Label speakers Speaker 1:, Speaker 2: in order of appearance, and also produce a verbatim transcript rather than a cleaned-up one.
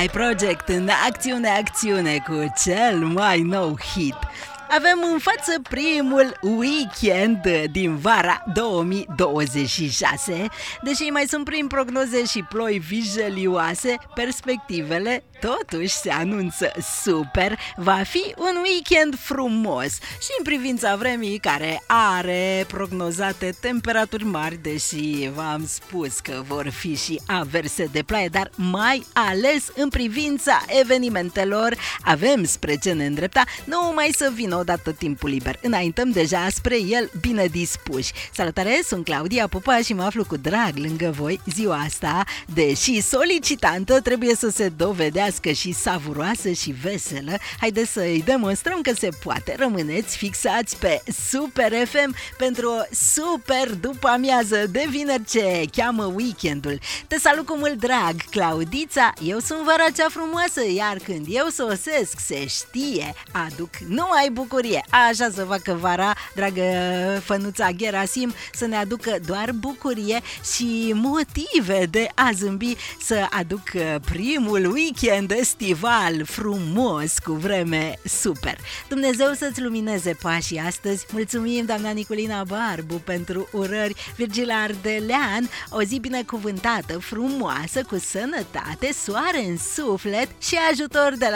Speaker 1: Project în acțiune, acțiune cu cel mai nou hit. Avem în față primul weekend din vara două mii douăzeci și șase. Deși mai sunt prin prognoze și ploi vijelioase, perspectivele totuși se anunță super. Va fi un weekend frumos și în privința vremii, care are prognozate temperaturi mari, deși v-am spus că vor fi și averse de ploaie, dar mai ales în privința evenimentelor avem spre ce ne îndrepta, nu mai să vină odată timpul liber. Înaintăm deja spre el bine dispuși. Salutare, sunt Claudia Pupa și mă aflu cu drag lângă voi ziua asta, deși solicitantă, trebuie să se dovedească și savuroasă și veselă. Haideți să-i demonstrăm că se poate. Rămâneți fixați pe Super F M pentru o super după amiază de vineri ce cheamă weekendul. Te salut cu mult drag, Claudița. Eu sunt vara cea frumoasă, iar când eu sosesc, se știe, aduc numai bucurie. Așa să facă vara, dragă Fănuța Gerasim, să ne aducă doar bucurie și motive de a zâmbi, să aduc primul weekend estival frumos cu vreme super. Dumnezeu să-ți lumineze pașii astăzi. Mulțumim, doamna Niculina Barbu, pentru urări. Virgil Ardelean, o zi binecuvântată, frumoasă, cu sănătate, soare în suflet și ajutor de la